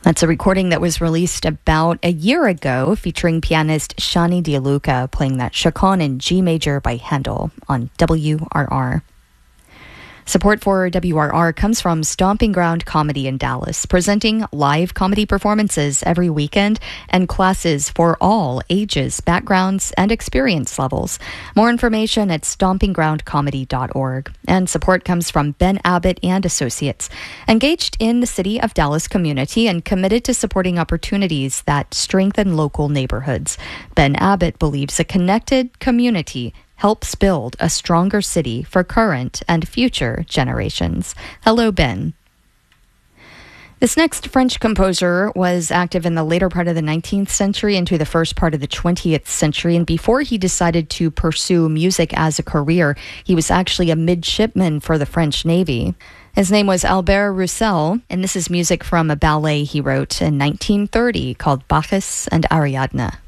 That's a recording that was released about a year ago featuring pianist Shani DeLuca playing that Chaconne in G major by Handel on WRR. Support for WRR comes from Stomping Ground Comedy in Dallas, presenting live comedy performances every weekend and classes for all ages, backgrounds, and experience levels. More information at stompinggroundcomedy.org. And support comes from Ben Abbott and Associates, engaged in the City of Dallas community and committed to supporting opportunities that strengthen local neighborhoods. Ben Abbott believes a connected community helps build a stronger city for current and future generations. Hello, Ben. This next French composer was active in the later part of the 19th century into the first part of the 20th century, and before he decided to pursue music as a career, he was actually a midshipman for the French Navy. His name was Albert Roussel, and this is music from a ballet he wrote in 1930 called Bacchus and Ariadne.